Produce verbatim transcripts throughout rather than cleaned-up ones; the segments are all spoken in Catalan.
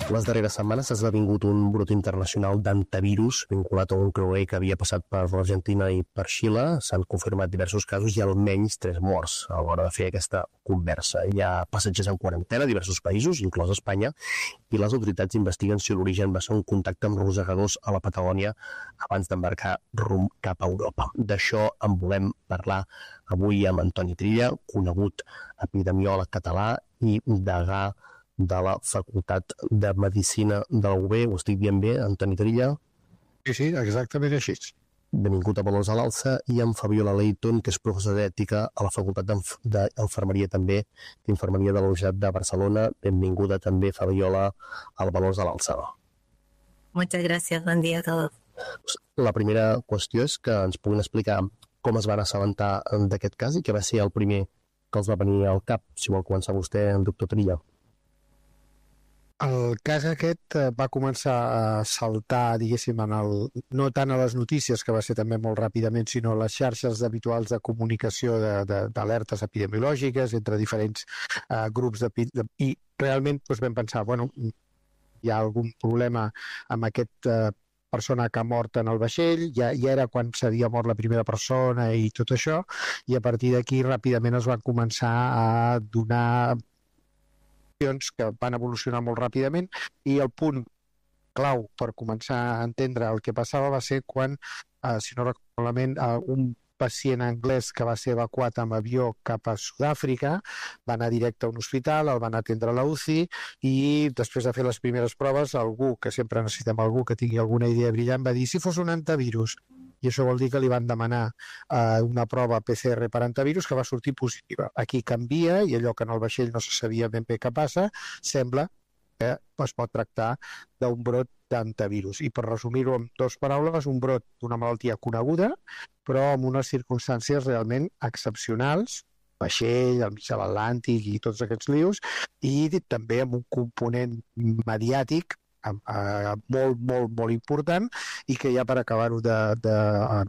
Les darreres setmanes ha esdevingut un brot internacional d'antivirus vinculat a un creuer que havia passat per l'Argentina i per Xile. S'han confirmat diversos casos i almenys tres morts a l'hora de fer aquesta conversa. Hi ha passatgers en quarantena a diversos països, inclòs Espanya, i les autoritats investiguen si l'origen va ser un contacte amb rosegadors a la Patagònia abans d'embarcar rumb cap a Europa. D'això en volem parlar avui amb Antoni Trilla, conegut epidemiòleg català i degà de la Facultat de Medicina de la U B. Ho estic dient bé, Antoni Trilla? Sí, sí, exactament així. Benvingut a Valors a l'Alça, i amb Fabiola Leighton, que és professora d'ètica a la Facultat d'Infermeria també, d'Infermeria de la Universitat de Barcelona. Benvinguda també, Fabiola, al Valors a l'Alça. Muchas gracias, buen día a todos. La primera qüestió és que ens puguin explicar com es van assabentar d'aquest cas i què va ser el primer que els va venir al cap. Si vol començar vostè, el doctor Trilla. El cas aquest va començar a saltar, diguéssim, en el, no tant a les notícies, que va ser també molt ràpidament, sinó a les xarxes habituals de comunicació d'alertes epidemiològiques entre diferents uh, grups de, de, i realment doncs, vam pensar, bueno, hi ha algun problema amb aquest uh, persona que ha mort en el vaixell, ja, ja era quan s'havia mort la primera persona i tot això, i a partir d'aquí ràpidament es van començar a donar que van evolucionar molt ràpidament, i el punt clau per començar a entendre el que passava va ser quan, eh, si no recordo malament, eh, un pacient anglès que va ser evacuat amb avió cap a Sud-àfrica va anar directe a un hospital, el van atendre a la U C I, i després de fer les primeres proves, algú, que sempre necessitem algú que tingui alguna idea brillant, va dir, si fos un antivirus, i això vol dir que li van demanar uh, una prova P C R per antivirus que va sortir positiva. Aquí canvia, i allò que en el vaixell no se sabia ben bé què passa, sembla que es pot tractar d'un brot d'antivirus. I per resumir-ho en dues paraules, un brot d'una malaltia coneguda, però amb unes circumstàncies realment excepcionals, vaixell, al mig de l'Atlàntic i tots aquests lius, i també amb un component mediàtic Uh, molt, molt, molt important, i que ja per acabar-ho de, de uh,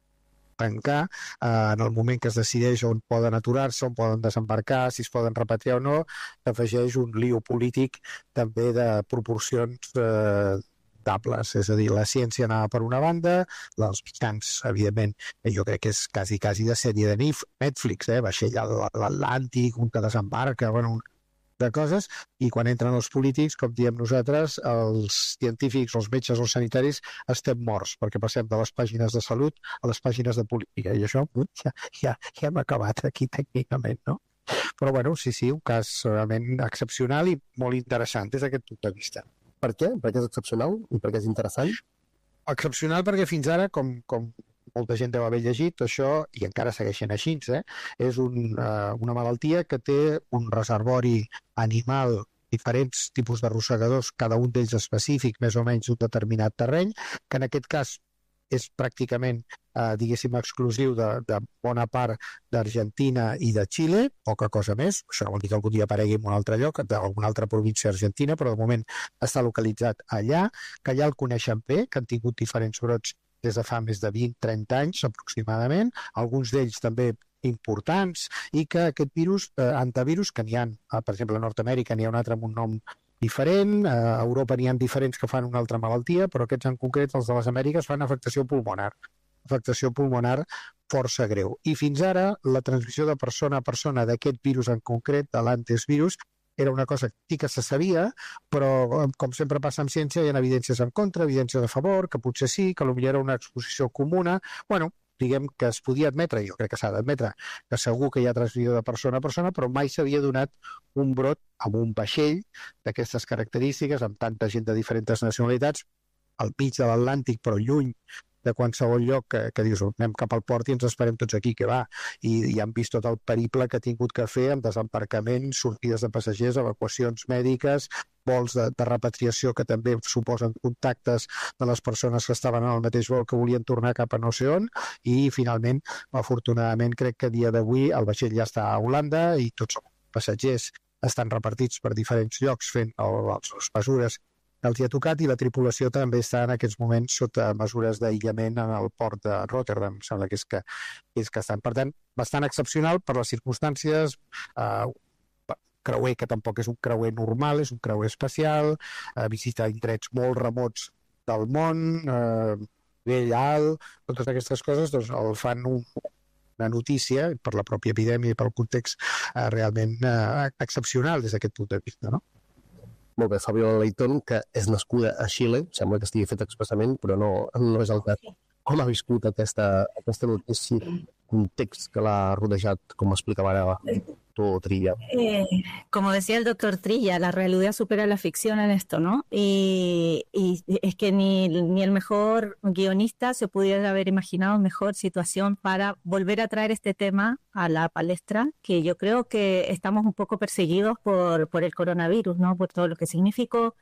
tancar, uh, en el moment que es decideix on poden aturar-se, on poden desembarcar, si es poden repatriar o no, s'afegeix un lío polític també de proporcions uh, dables, és a dir, la ciència anava per una banda, els mitjans, evidentment, jo crec que és quasi, quasi de sèrie de Netflix, eh? Vaixell a l'Atlàntic, un que desembarca, bueno, un de coses, i quan entren els polítics, com diem nosaltres, els científics, els metges, els sanitaris, estem morts, perquè passem de les pàgines de salut a les pàgines de política, i això ja, ja, ja hem acabat aquí tècnicament, no? Però bueno, sí, sí, un cas realment excepcional i molt interessant des d'aquest punt de vista. Per què? Per què és excepcional i per què és interessant? Excepcional perquè fins ara, com, com molta gent deu haver llegit, això, i encara segueixen així, eh? És un, uh, una malaltia que té un reservori animal, diferents tipus de rosegadors, cada un d'ells específic, més o menys un determinat terreny, que en aquest cas és pràcticament, eh, diguéssim, exclusiu de, de bona part d'Argentina i de Xile, poca cosa més, això no vol dir que algun dia aparegui en un altre lloc, d'alguna altra província argentina, però de moment està localitzat allà, que allà el coneixen bé, que han tingut diferents brots des de fa més de vint a trenta anys aproximadament, alguns d'ells també importants, i que aquest virus, eh, antivirus, que n'hi ha, eh, per exemple a Nord-Amèrica n'hi ha un altre amb un nom diferent, a Europa n'hi ha diferents que fan una altra malaltia, però aquests en concret, els de les Amèriques, fan afectació pulmonar, afectació pulmonar força greu. I fins ara la transmissió de persona a persona d'aquest virus en concret, de l'antivirus, era una cosa que sí que se sabia, però com sempre passa amb ciència, hi ha evidències en contra, evidències a favor, que potser sí, que potser era una exposició comuna. Bueno, diguem que es podia admetre, jo crec que s'ha d'admetre, que segur que hi ha transmissió de persona a persona, però mai s'havia donat un brot amb un vaixell d'aquestes característiques, amb tanta gent de diferents nacionalitats, al mig de l'Atlàntic, però lluny de qualsevol lloc que, que dius, anem cap al port i ens esperem tots aquí, que va, i, i han vist tot el periple que ha tingut que fer amb desembarcaments, sortides de passatgers, evacuacions mèdiques, vols de, de repatriació que també suposen contactes de les persones que estaven en el mateix vol que volien tornar cap a no sé on, i finalment, afortunadament, crec que a dia d'avui el vaixell ja està a Holanda i tots els passatgers estan repartits per diferents llocs fent el, les mesures que els hi ha tocat, i la tripulació també està en aquests moments sota mesures d'aïllament en el port de Rotterdam, em sembla que és que, és que estan. Per tant, bastant excepcional per les circumstàncies, eh, creuer que tampoc és un creuer normal, és un creuer especial, eh, visita indrets molt remots del món, eh, nivell alt, totes aquestes coses doncs el fan un, una notícia, per la pròpia epidèmia i pel context eh, realment eh, excepcional des d'aquest punt de vista, no? Molt bé, Fabiola Leighton, que és nascuda a Xile, sembla que estigui fet expressament, però no, no és el cas. Com ha viscut aquesta, aquesta notícia, context que l'ha rodejat, com explicava ara tu, Trilla? Eh, como decía el doctor Trilla, la realidad supera la ficción en esto, ¿no? Y, y es que ni, ni el mejor guionista se pudiera haber imaginado mejor situación para volver a traer este tema a la palestra, que yo creo que estamos un poco perseguidos por, por el coronavirus, ¿no? Por todo lo que significó.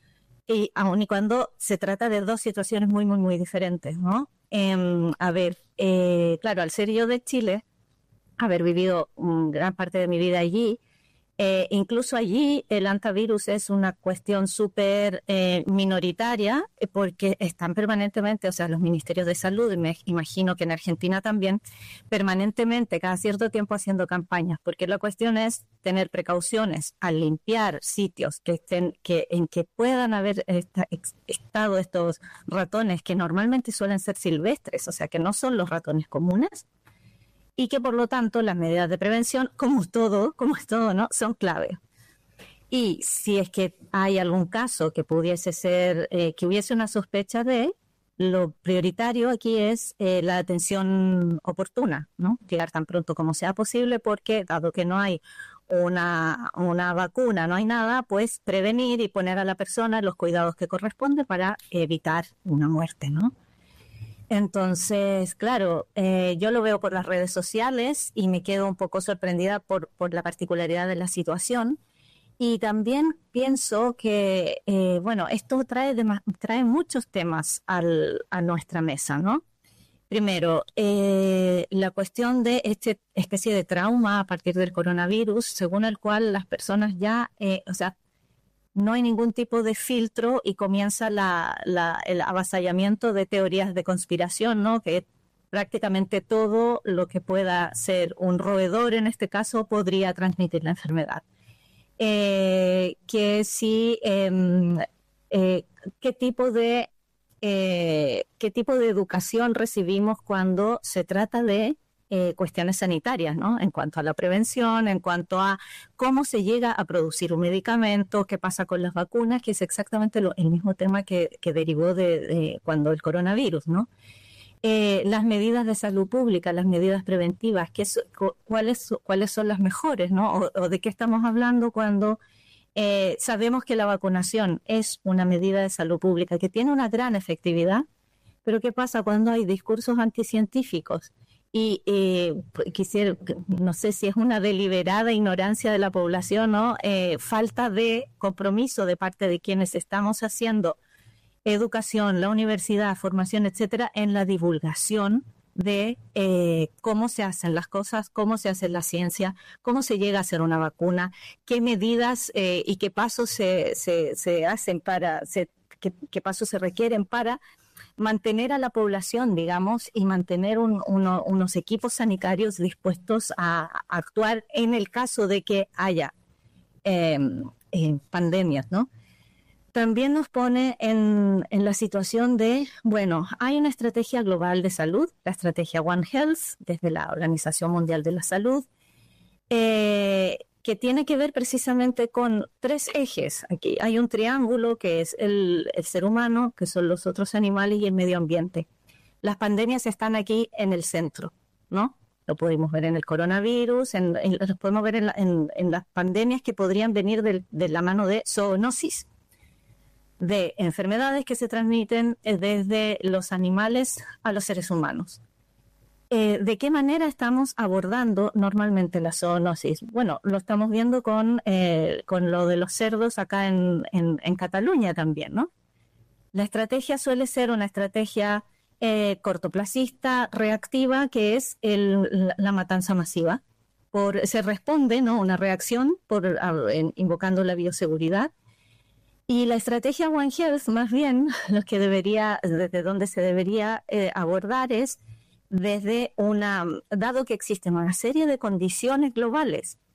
Y aun y cuando se trata de dos situaciones muy, muy, muy diferentes, ¿no? Eh, a ver, eh, claro, al ser yo de Chile, haber vivido um, gran parte de mi vida allí, eh, incluso allí el antivirus es una cuestión súper eh, minoritaria eh, porque están permanentemente, o sea, los ministerios de salud, y me imagino que en Argentina también, permanentemente, cada cierto tiempo haciendo campañas, porque la cuestión es tener precauciones al limpiar sitios que estén, que, en que puedan haber esta, ex, estado estos ratones que normalmente suelen ser silvestres, o sea, que no son los ratones comunes, y que por lo tanto las medidas de prevención, como todo, como es todo, ¿no?, son clave. Y si es que hay algún caso que pudiese ser, eh, que hubiese una sospecha de, lo prioritario aquí es eh, la atención oportuna, ¿no? Llegar tan pronto como sea posible, porque dado que no hay una, una vacuna, no hay nada, pues prevenir y poner a la persona los cuidados que corresponden para evitar una muerte, ¿no? Entonces, claro, eh, yo lo veo por las redes sociales y me quedo un poco sorprendida por, por la particularidad de la situación. Y también pienso que, eh, bueno, esto trae, de, trae muchos temas al, a nuestra mesa, ¿no? Primero, eh, la cuestión de esta especie de trauma a partir del coronavirus, según el cual las personas ya, eh, o sea, no hay ningún tipo de filtro y comienza la, la, el avasallamiento de teorías de conspiración, ¿no? Que prácticamente todo lo que pueda ser un roedor, en este caso, podría transmitir la enfermedad. Eh, que si, eh, eh, qué tipo de, eh, qué tipo de educación recibimos cuando se trata de Eh, cuestiones sanitarias, ¿no? En cuanto a la prevención, en cuanto a cómo se llega a producir un medicamento, qué pasa con las vacunas, que es exactamente lo, el mismo tema que, que derivó de, de cuando el coronavirus, ¿no? Eh, las medidas de salud pública, las medidas preventivas, ¿qué, cuáles, cuáles son las mejores, ¿no? O, o de qué estamos hablando cuando eh, sabemos que la vacunación es una medida de salud pública que tiene una gran efectividad, pero ¿qué pasa cuando hay discursos anticientíficos? Y eh, quisiera, no sé si es una deliberada ignorancia de la población, ¿no? Eh, falta de compromiso de parte de quienes estamos haciendo educación, la universidad, formación, etcétera, en la divulgación de eh, cómo se hacen las cosas, cómo se hace la ciencia, cómo se llega a hacer una vacuna, qué medidas eh, y qué pasos se, se, se hacen para, se, qué, qué pasos se requieren para mantener a la población, digamos, y mantener un, uno, unos equipos sanitarios dispuestos a, a actuar en el caso de que haya eh, eh, pandemias, ¿no? También nos pone en, en la situación de, bueno, hay una estrategia global de salud, la estrategia One Health, desde la Organización Mundial de la Salud, eh, que tiene que ver precisamente con tres ejes. Aquí hay un triángulo que es el, el ser humano, que son los otros animales y el medio ambiente. Las pandemias están aquí en el centro, ¿no? Lo podemos ver en el coronavirus, en, en, lo podemos ver en, la, en, en las pandemias que podrían venir de, de la mano de zoonosis, de enfermedades que se transmiten desde los animales a los seres humanos. Eh, ¿De qué manera estamos abordando normalmente la zoonosis? Bueno, lo estamos viendo con, eh, con lo de los cerdos acá en, en, en Cataluña también, ¿no? La estrategia suele ser una estrategia eh, cortoplacista, reactiva, que es el, la, la matanza masiva. Por, se responde, ¿no?, una reacción por, a, en, invocando la bioseguridad. Y la estrategia One Health, más bien, lo que debería, desde donde se debería eh, abordar es desde una, dado que existen una serie de condiciones globales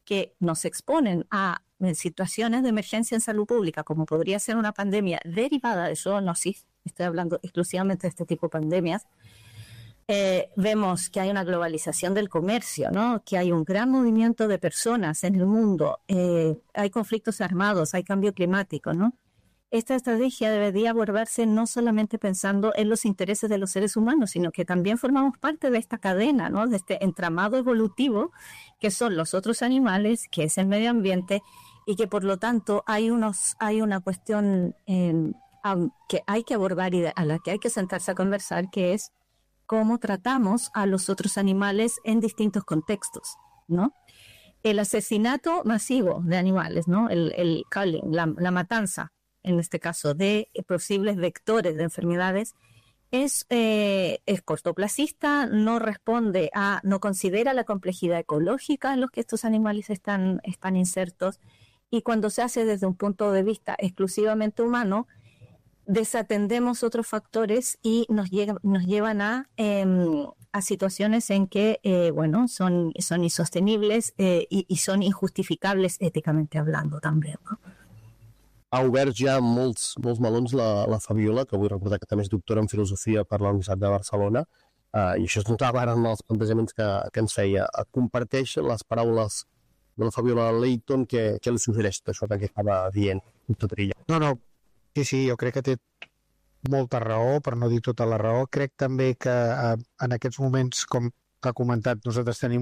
que nos exponen a situaciones de emergencia en salud pública, como podría ser una pandemia derivada de zoonosis, estoy hablando exclusivamente de este tipo de pandemias, eh, vemos que hay una globalización del comercio, ¿no? Que hay un gran movimiento de personas en el mundo, eh, hay conflictos armados, hay cambio climático, ¿no? Esta estrategia debería abordarse no solamente pensando en los intereses de los seres humanos, sino que también formamos parte de esta cadena, ¿no? De este entramado evolutivo que son los otros animales, que es el medio ambiente, y que por lo tanto hay, unos, hay una cuestión eh, que hay que abordar y a la que hay que sentarse a conversar, que es cómo tratamos a los otros animales en distintos contextos, ¿no? El asesinato masivo de animales, ¿no? El, el culling, la, la matanza, en este caso, de posibles vectores de enfermedades, es, eh, es cortoplacista, no responde a, no considera la complejidad ecológica en los que estos animales están, están insertos, y cuando se hace desde un punto de vista exclusivamente humano, desatendemos otros factores y nos, llega, nos llevan a, eh, a situaciones en que, eh, bueno, son, son insostenibles eh, y, y son injustificables éticamente hablando també, no? Ha obert ja molts, molts melons la, la Fabiola, que vull recordar que també és doctora en filosofia per la Universitat de Barcelona, uh, i això es notava ara en els plantejaments que, que ens feia. Comparteix les paraules de la Fabiola Leighton, que, que li suggereix tot això que estava dient tot ella. No, no, sí, sí, jo crec que té molta raó, per no dir tota la raó. Crec també que eh, en aquests moments, com ha comentat, nosaltres tenim